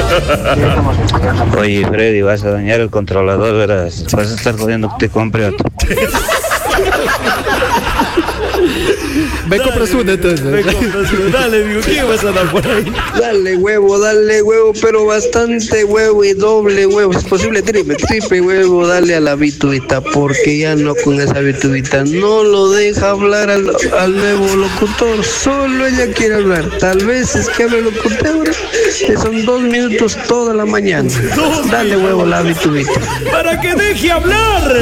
Oye, Freddy, vas a dañar el controlador, verás. Vas a estar jodiendo que te compre otro. Me compras una entonces. Dale, digo, ¿quién vas a dar por ahí? Dale huevo, pero bastante huevo y doble huevo. Si es posible, triple huevo, dale a la vitubita, porque ya no con esa vitubita no lo deja hablar al nuevo locutor. Solo ella quiere hablar. Tal vez es que hable locutor, que son 2 minutos toda la mañana. Dale huevo a la vitubita. ¡Para que deje hablar!